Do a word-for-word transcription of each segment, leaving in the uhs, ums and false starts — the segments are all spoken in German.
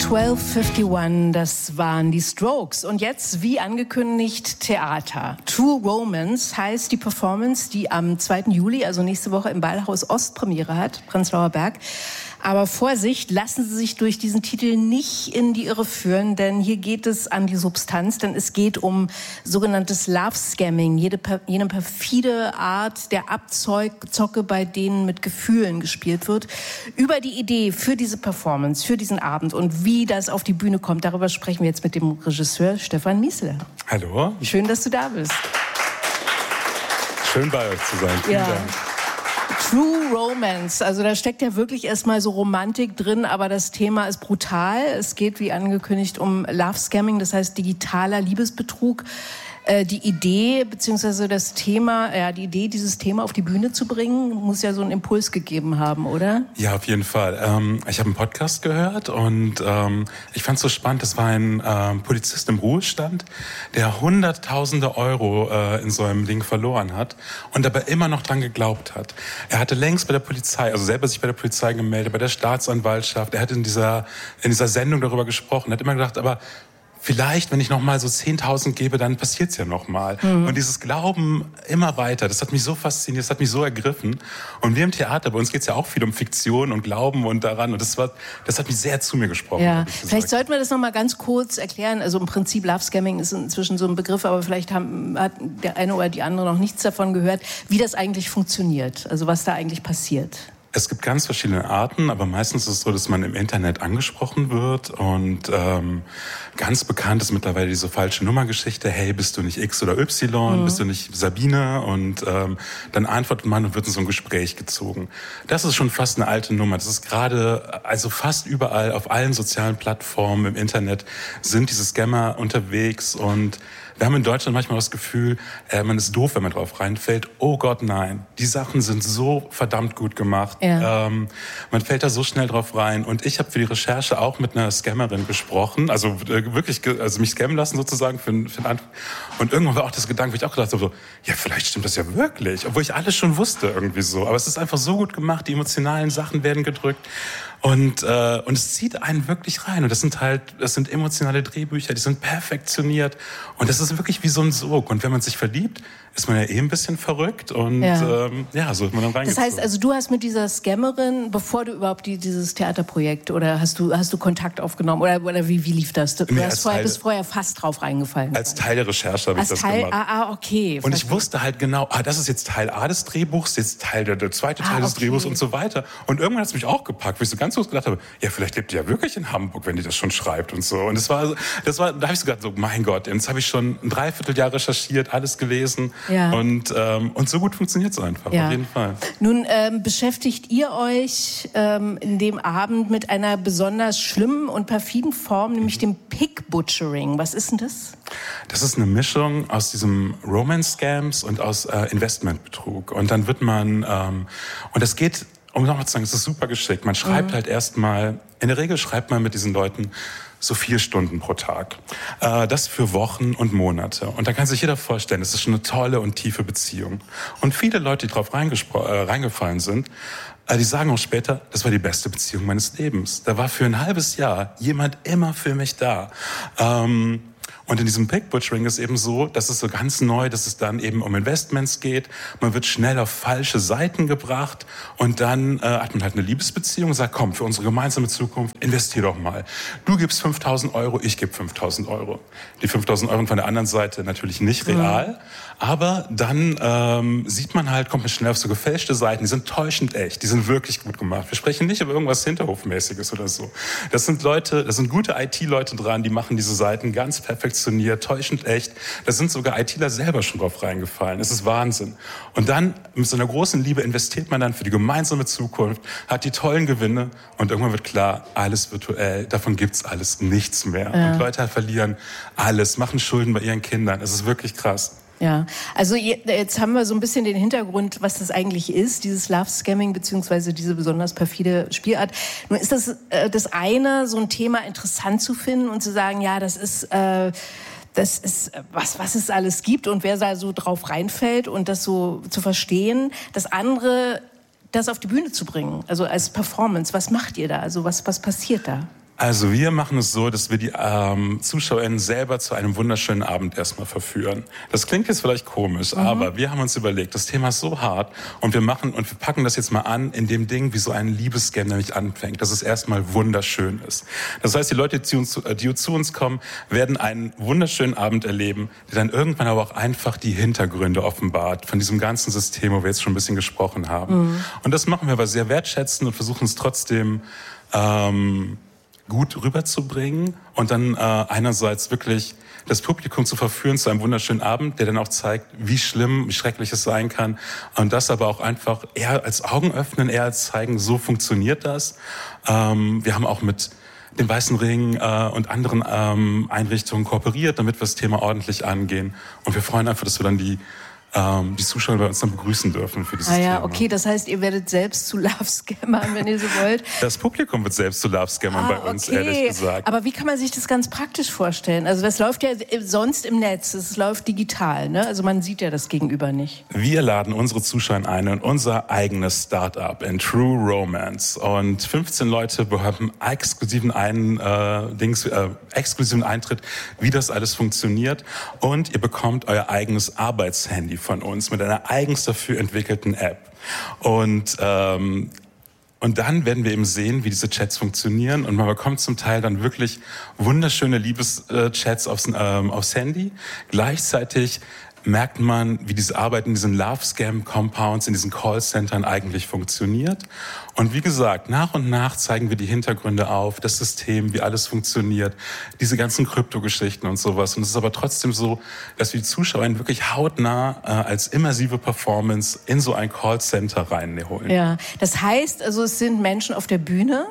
zwölf einundfünfzig, das waren die Strokes. Und jetzt, wie angekündigt, Theater. True Romance heißt die Performance, die am zweiten Juli, also nächste Woche im Ballhaus Ost Premiere hat, Prenzlauer Berg. Aber Vorsicht, lassen Sie sich durch diesen Titel nicht in die Irre führen, denn hier geht es an die Substanz, denn es geht um sogenanntes Love-Scamming, jede, jene perfide Art der Abzocke, bei denen mit Gefühlen gespielt wird. Über die Idee für diese Performance, für diesen Abend und wie das auf die Bühne kommt, darüber sprechen wir jetzt mit dem Regisseur Stefan Miesler. Hallo. Schön, dass du da bist. Schön bei euch zu sein. Vielen ja. Dank. True Romance, also da steckt ja wirklich erstmal so Romantik drin, aber das Thema ist brutal. Es geht, wie angekündigt, um Love Scamming, das heißt digitaler Liebesbetrug. Die Idee beziehungsweise das Thema, ja, die Idee, dieses Thema auf die Bühne zu bringen, muss ja so einen Impuls gegeben haben, oder? Ja, auf jeden Fall. Ähm, ich habe einen Podcast gehört und ähm, ich fand es so spannend. Das war ein ähm, Polizist im Ruhestand, der Hunderttausende Euro äh, in so einem Ding verloren hat und dabei immer noch dran geglaubt hat. Er hatte längst bei der Polizei, also selber sich bei der Polizei gemeldet, bei der Staatsanwaltschaft. Er hat in dieser in dieser Sendung darüber gesprochen. Er hat immer gedacht, aber vielleicht, wenn ich noch mal so zehntausend gebe, dann passiert's ja noch mal. Mhm. Und dieses Glauben immer weiter, das hat mich so fasziniert, das hat mich so ergriffen. Und wir im Theater, bei uns geht's ja auch viel um Fiktion und Glauben und daran. Und das war, das hat mich sehr zu mir gesprochen. Ja, vielleicht sollten wir das noch mal ganz kurz erklären. Also im Prinzip Love Scamming ist inzwischen so ein Begriff, aber vielleicht haben, hat der eine oder die andere noch nichts davon gehört, wie das eigentlich funktioniert. Also was da eigentlich passiert. Es gibt ganz verschiedene Arten, aber meistens ist es so, dass man im Internet angesprochen wird und ähm, ganz bekannt ist mittlerweile diese falsche Nummergeschichte. Hey, bist du nicht X oder Y? Mhm. Bist du nicht Sabine? Und ähm, dann antwortet man und wird in so ein Gespräch gezogen. Das ist schon fast eine alte Nummer. Das ist gerade, also fast überall auf allen sozialen Plattformen im Internet sind diese Scammer unterwegs und wir haben in Deutschland manchmal das Gefühl, äh, man ist doof, wenn man drauf reinfällt. Oh Gott, nein. Die Sachen sind so verdammt gut gemacht. Ja. Ähm, man fällt da so schnell drauf rein. Und ich habe für die Recherche auch mit einer Scammerin gesprochen. Also äh, wirklich, also mich scammen lassen sozusagen für, für den Anfang. Und irgendwann war auch das Gedanke, wo ich auch gedacht habe, so, ja, vielleicht stimmt das ja wirklich. Obwohl ich alles schon wusste irgendwie so. Aber es ist einfach so gut gemacht. Die emotionalen Sachen werden gedrückt. Und, äh, und es zieht einen wirklich rein. Und das sind halt, das sind emotionale Drehbücher, die sind perfektioniert. Und das ist wirklich wie so ein Sog. Und wenn man sich verliebt, ist man ja eh ein bisschen verrückt. Und ja, ähm, ja so ist man dann reingezogen. Das heißt, also du hast mit dieser Scammerin, bevor du überhaupt die, dieses Theaterprojekt, oder hast du, hast du Kontakt aufgenommen? Oder, oder wie, wie lief das? Du nee, hast vorher, bist vorher fast drauf reingefallen. Als Teil der Recherche habe ich das Teil, gemacht. Ah, ah, okay. Und ich wusste halt genau, ah, das ist jetzt Teil A des Drehbuchs, jetzt Teil der, der zweite Teil ah, okay. des Drehbuchs und so weiter. Und irgendwann hat es mich auch gepackt, wo ich so ganz kurz gedacht habe, ja, vielleicht lebt die ja wirklich in Hamburg, wenn die das schon schreibt und so. Und das war, das war, da habe ich so gedacht, so, mein Gott, jetzt habe ich schon ein Dreivierteljahr recherchiert, alles gelesen. Ja. Und, ähm, und so gut funktioniert es einfach, ja. auf jeden Fall. Nun ähm, beschäftigt ihr euch ähm, in dem Abend mit einer besonders schlimmen und perfiden Form, nämlich dem Pig-Butchering. Was ist denn das? Das ist eine Mischung aus diesem Romance-Scams und aus äh, Investmentbetrug. Und dann wird man, ähm, und das geht, um nochmal zu sagen, es ist super geschickt. Man schreibt mhm. halt erstmal, in der Regel schreibt man mit diesen Leuten so vier Stunden pro Tag. Äh, das für Wochen und Monate. Und da kann sich jeder vorstellen, das ist schon eine tolle und tiefe Beziehung. Und viele Leute, die drauf reingespro- äh, reingefallen sind, äh, die sagen auch später, das war die beste Beziehung meines Lebens. Da war für ein halbes Jahr jemand immer für mich da. Ähm, Und in diesem Pig-Butchering ist eben so, dass es so ganz neu, dass es dann eben um Investments geht. Man wird schnell auf falsche Seiten gebracht und dann äh, hat man halt eine Liebesbeziehung und sagt, komm, für unsere gemeinsame Zukunft investier doch mal. Du gibst fünftausend Euro, ich gebe fünftausend Euro. Die fünftausend Euro von der anderen Seite natürlich nicht real, mhm. aber dann ähm, sieht man halt, kommt man schnell auf so gefälschte Seiten, die sind täuschend echt, die sind wirklich gut gemacht. Wir sprechen nicht über irgendwas Hinterhofmäßiges oder so. Das sind Leute, das sind gute I T-Leute dran, die machen diese Seiten ganz perfekt, täuschend echt. Da sind sogar ITler selber schon drauf reingefallen. Es ist Wahnsinn. Und dann mit so einer großen Liebe investiert man dann für die gemeinsame Zukunft, hat die tollen Gewinne und irgendwann wird klar, alles virtuell, davon gibt's alles nichts mehr. Ja. Und Leute verlieren alles, machen Schulden bei ihren Kindern. Es ist wirklich krass. Ja, also jetzt haben wir so ein bisschen den Hintergrund, was das eigentlich ist, dieses Love-Scamming beziehungsweise diese besonders perfide Spielart. Nun ist das äh, das eine, so ein Thema interessant zu finden und zu sagen, ja, das ist äh, das ist was was es alles gibt und wer da so drauf reinfällt und das so zu verstehen. Das andere, das auf die Bühne zu bringen, also als Performance. Was macht ihr da? Also was was passiert da? Also wir machen es so, dass wir die ähm, ZuschauerInnen selber zu einem wunderschönen Abend erstmal verführen. Das klingt jetzt vielleicht komisch, mhm. aber wir haben uns überlegt, das Thema ist so hart und wir machen und wir packen das jetzt mal an in dem Ding, wie so ein Liebescam nämlich anfängt, dass es erstmal wunderschön ist. Das heißt, die Leute, die, uns, die zu uns kommen, werden einen wunderschönen Abend erleben, der dann irgendwann aber auch einfach die Hintergründe offenbart von diesem ganzen System, wo wir jetzt schon ein bisschen gesprochen haben. Mhm. Und das machen wir aber sehr wertschätzend und versuchen es trotzdem ähm, gut rüberzubringen und dann äh, einerseits wirklich das Publikum zu verführen zu einem wunderschönen Abend, der dann auch zeigt, wie schlimm, wie schrecklich es sein kann und das aber auch einfach eher als Augen öffnen, eher als zeigen, so funktioniert das. Ähm, wir haben auch mit dem Weißen Ring äh, und anderen ähm, Einrichtungen kooperiert, damit wir das Thema ordentlich angehen und wir freuen einfach, dass wir dann die die Zuschauer bei uns dann begrüßen dürfen für dieses ah ja, Thema. Okay, das heißt, ihr werdet selbst zu Love-Scammern, wenn ihr so wollt. Das Publikum wird selbst zu Love-Scammern ah, bei uns, okay. ehrlich gesagt. Aber wie kann man sich das ganz praktisch vorstellen? Also das läuft ja sonst im Netz, es läuft digital, ne? Also man sieht ja das Gegenüber nicht. Wir laden unsere Zuschauer ein in unser eigenes Start-up in True Romance. Und fünfzehn Leute bekommen exklusiven, ein, äh, Dings, äh, exklusiven Eintritt, wie das alles funktioniert. Und ihr bekommt euer eigenes Arbeitshandy von uns mit einer eigens dafür entwickelten App. Und ähm, und dann werden wir eben sehen, wie diese Chats funktionieren und man bekommt zum Teil dann wirklich wunderschöne Liebeschats aufs, ähm, aufs Handy. Gleichzeitig merkt man, wie diese Arbeit in diesen Love-Scam-Compounds, in diesen Callcentern eigentlich funktioniert. Und wie gesagt, nach und nach zeigen wir die Hintergründe auf, das System, wie alles funktioniert, diese ganzen Kryptogeschichten und sowas. Und es ist aber trotzdem so, dass wir die Zuschauer wirklich hautnah äh, als immersive Performance in so ein Callcenter reinholen. Ja, das heißt, also es sind Menschen auf der Bühne,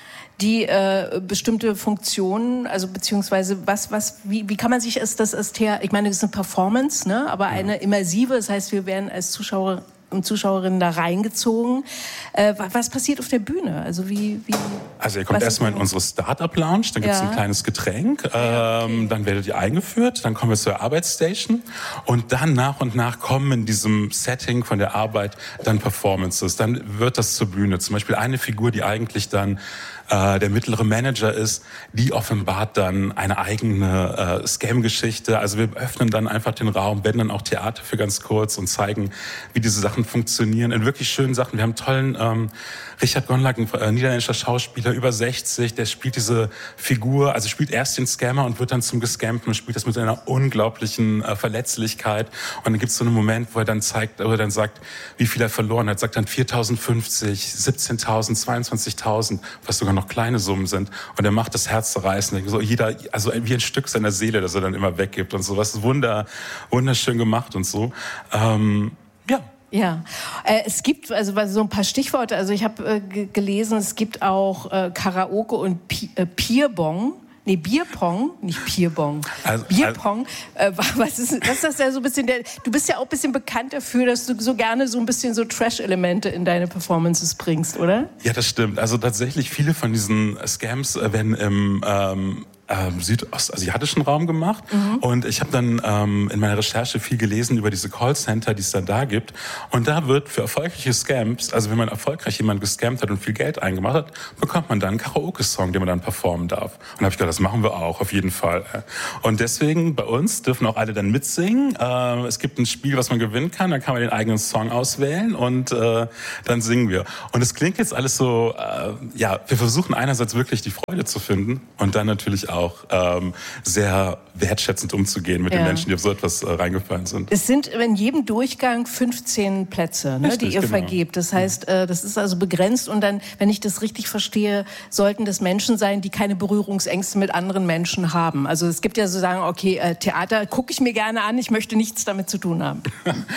die äh, bestimmte Funktionen, also beziehungsweise was, was, wie, wie kann man sich das als Thea, ich meine, das ist eine Performance, ne, aber eine immersive, das heißt, wir werden als Zuschauer und Zuschauerinnen da reingezogen. Äh, was passiert auf der Bühne? Also wie, wie Also ihr kommt erstmal in unsere Startup-Lounge, dann gibt's ja. ein kleines Getränk, ähm, okay. dann werdet ihr eingeführt, dann kommen wir zur Arbeitsstation und dann nach und nach kommen in diesem Setting von der Arbeit dann Performances, dann wird das zur Bühne. Zum Beispiel eine Figur, die eigentlich dann äh, der mittlere Manager ist, die offenbart dann eine eigene äh, Scam-Geschichte. Also wir öffnen dann einfach den Raum, werden dann auch Theater für ganz kurz und zeigen, wie diese Sachen funktionieren in wirklich schönen Sachen. Wir haben einen tollen ähm, Richard Gonlack, ein äh, niederländischer Schauspieler, über sechzig, der spielt diese Figur, also spielt erst den Scammer und wird dann zum Gescammten und spielt das mit einer unglaublichen äh, Verletzlichkeit. Und dann gibt es so einen Moment, wo er dann zeigt, wo er dann sagt, wie viel er verloren hat. Sagt dann viertausendfünfzig, siebzehntausend, zweiundzwanzigtausend, was sogar noch kleine Summen sind. Und er macht das Herz zerreißen. So jeder, also wie ein Stück seiner Seele, das er dann immer weggibt und so. Was wunder, wunderschön gemacht und so. Ähm, ja. Ja, äh, es gibt also so ein paar Stichworte. Also ich habe äh, g- gelesen, es gibt auch äh, Karaoke und Pi- äh, Pierbong. Nee, Bierpong, nicht Pierbong. Also, Bierpong. Äh, was ist, was ist das ja so ein bisschen? Der, du bist ja auch ein bisschen bekannt dafür, dass du so gerne so ein bisschen so Trash-Elemente in deine Performances bringst, oder? Ja, das stimmt. Also tatsächlich viele von diesen Scams äh, werden im ähm, ähm, südostasiatischen Raum gemacht. Mhm. Und ich habe dann ähm, in meiner Recherche viel gelesen über diese Callcenter, die es dann da gibt. Und da wird für erfolgreiche Scams, also wenn man erfolgreich jemanden gescammt hat und viel Geld eingemacht hat, bekommt man dann einen Karaoke-Song, den man dann performen darf. Und da habe ich gedacht, das machen wir auch, auf jeden Fall. Und deswegen bei uns dürfen auch alle dann mitsingen. Äh, es gibt ein Spiel, was man gewinnen kann. Dann kann man den eigenen Song auswählen und äh, dann singen wir. Und es klingt jetzt alles so, äh, ja, wir versuchen einerseits wirklich die Freude zu finden und dann natürlich auch auch ähm, sehr wertschätzend umzugehen mit ja. den Menschen, die auf so etwas äh, reingefallen sind. Es sind in jedem Durchgang fünfzehn Plätze, ne, richtig, die ihr genau. vergebt. Das heißt, äh, das ist also begrenzt und dann, wenn ich das richtig verstehe, sollten das Menschen sein, die keine Berührungsängste mit anderen Menschen haben. Also es gibt ja so sagen, okay, äh, Theater gucke ich mir gerne an, ich möchte nichts damit zu tun haben.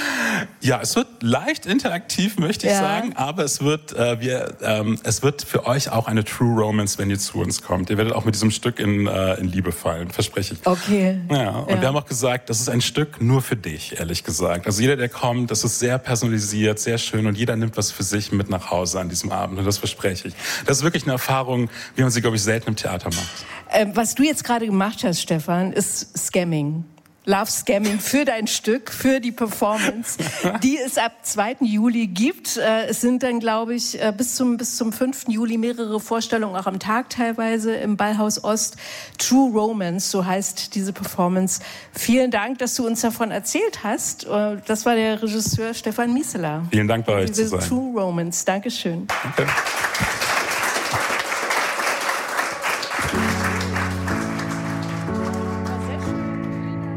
Ja, es wird leicht interaktiv, möchte ich ja. sagen, aber es wird, äh, wir, ähm, es wird für euch auch eine True Romance, wenn ihr zu uns kommt. Ihr werdet auch mit diesem Stück in in Liebe fallen, verspreche ich. Okay. Ja, und ja. wir haben auch gesagt, das ist ein Stück nur für dich, ehrlich gesagt. Also jeder, der kommt, das ist sehr personalisiert, sehr schön und jeder nimmt was für sich mit nach Hause an diesem Abend und das verspreche ich. Das ist wirklich eine Erfahrung, wie man sie, glaube ich, selten im Theater macht. Äh, was du jetzt gerade gemacht hast, Stefan, ist Scamming. Love Scamming für dein Stück, für die Performance, die es ab zweiten Juli gibt. Es sind dann, glaube ich, bis zum, bis zum fünften Juli mehrere Vorstellungen, auch am Tag teilweise im Ballhaus Ost. True Romance, so heißt diese Performance. Vielen Dank, dass du uns davon erzählt hast. Das war der Regisseur Stefan Mieseler. Vielen Dank, bei euch zu sein. True Romance. Dankeschön. Danke.